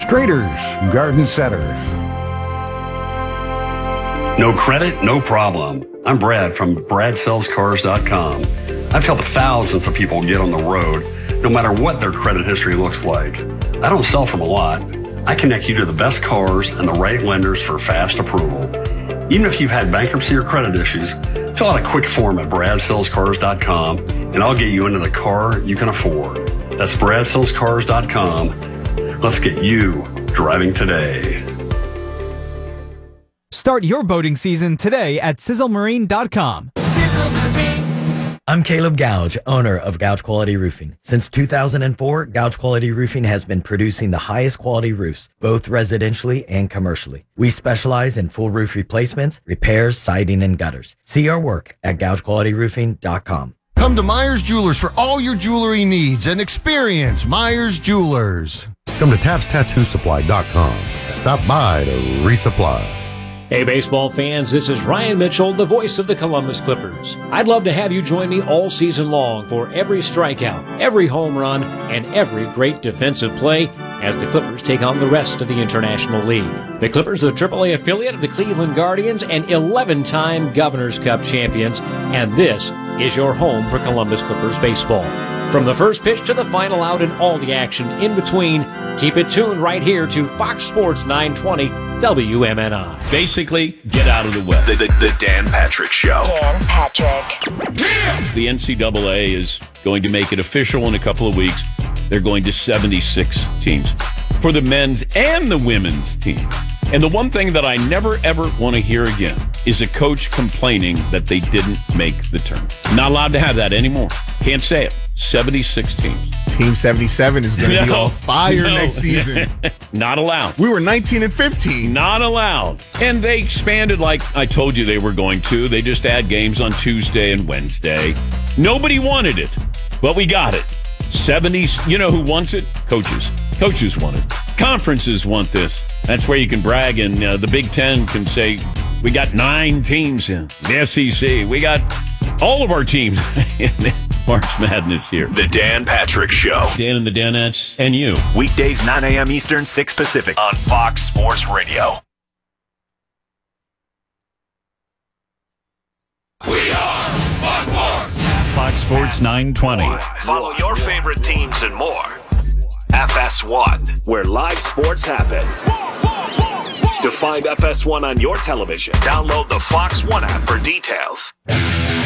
Strader's Garden Centers. No credit, no problem. I'm Brad from BradSellsCars.com. I've helped thousands of people get on the road, no matter what their credit history looks like. I don't sell from a lot. I connect you to the best cars and the right lenders for fast approval. Even if you've had bankruptcy or credit issues, fill out a quick form at BradSellsCars.com and I'll get you into the car you can afford. That's BradSellsCars.com. Let's get you driving today. Start your boating season today at SizzleMarine.com. I'm Caleb Gouge, owner of Gouge Quality Roofing. Since 2004, Gouge Quality Roofing has been producing the highest quality roofs, both residentially and commercially. We specialize in full roof replacements, repairs, siding, and gutters. See our work at GougeQualityRoofing.com. Come to Myers Jewelers for all your jewelry needs and experience Myers Jewelers. Come to TapsTattooSupply.com. Stop by to resupply. Hey, baseball fans, this is Ryan Mitchell, the voice of the Columbus Clippers. I'd love to have you join me all season long for every strikeout, every home run, and every great defensive play as the Clippers take on the rest of the International League. The Clippers are the AAA affiliate of the Cleveland Guardians and 11-time Governor's Cup champions, and this is your home for Columbus Clippers baseball. From the first pitch to the final out and all the action in between, keep it tuned right here to Fox Sports 920 WMNI. Basically, get out of the way. The Dan Patrick Show. Dan Patrick. The NCAA is going to make it official in a couple of weeks. They're going to 76 teams for the men's and the women's team. And the one thing that I never, ever want to hear again is a coach complaining that they didn't make the tournament. Not allowed to have that anymore. Can't say it. 76 teams. Team 77 is going to be on fire next season. Not allowed. We were 19 and 15. Not allowed. And they expanded like I told you they were going to. They just add games on Tuesday and Wednesday. Nobody wanted it, but we got it. 70s. You know who wants it? Coaches. Coaches want it. Conferences want this. That's where you can brag, and the Big Ten can say, we got 9 teams in the SEC. We got all of our teams in March Madness here. The Dan Patrick Show. Dan and the Danettes and you. Weekdays 9 a.m. Eastern, 6 Pacific on Fox Sports Radio. We are Fox Sports. Fox Sports 920. Follow your favorite teams and more. FS1, where live sports happen. To find FS1 on your television, download the Fox One app for details.